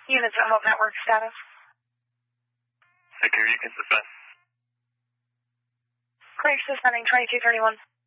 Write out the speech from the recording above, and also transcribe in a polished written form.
Units remote network status. Secure, you can suspend. Clear suspending 2231.